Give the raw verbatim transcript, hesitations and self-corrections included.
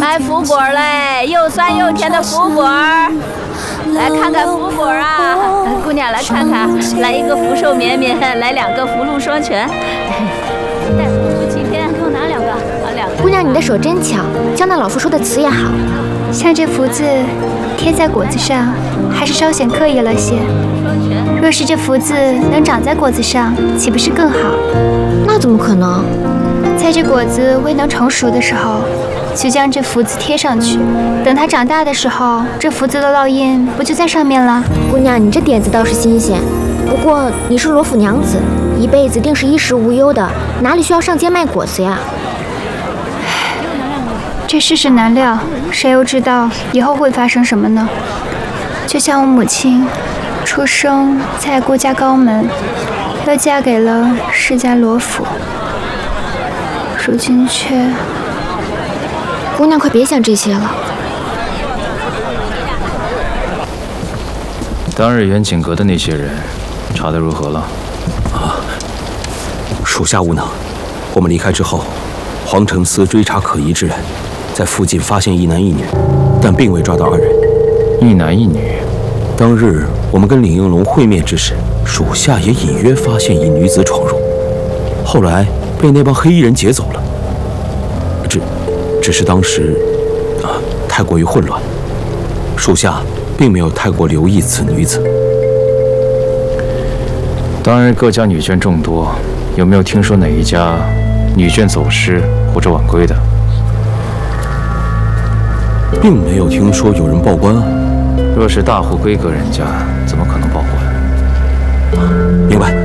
卖福果嘞，又酸又甜的福果，来看看福果啊！姑娘来看看，来一个福寿绵绵，来两个福禄双全。带福福齐天，给我拿两个，拿两个。 姑娘，你的手真巧，江南老夫说的词也好。 像这福字贴在果子上，还是稍显刻意了些。若是这福字能长在果子上，岂不是更好？ 那怎么可能？ 在这果子未能成熟的时候，就将这福字贴上去，等它长大的时候，这福字的烙印不就在上面了？ 姑娘，你这点子倒是新鲜。不过你是罗府娘子，一辈子定是衣食无忧的，哪里需要上街卖果子呀？ 这世事难料，谁又知道以后会发生什么呢？就像我母亲，出生在郭家高门，又嫁给了世家罗府，如今却…… 姑娘，快别想这些了。 当日远景阁的那些人，查得如何了？ 啊，属下无能。我们离开之后，皇城司追查可疑之人。在附近发现一男一女，但并未抓到二人。 一男一女。 当日我们跟李应龙会面之时，属下也隐约发现一女子闯入，后来被那帮黑衣人劫走了。只，只是当时啊太过于混乱，属下并没有太过留意此女子。 当日各家女眷众多，有没有听说哪一家女眷走失或者晚归的？ 并没有听说有人报官啊。 若是大户闺阁人家，怎么可能报官？ 明白。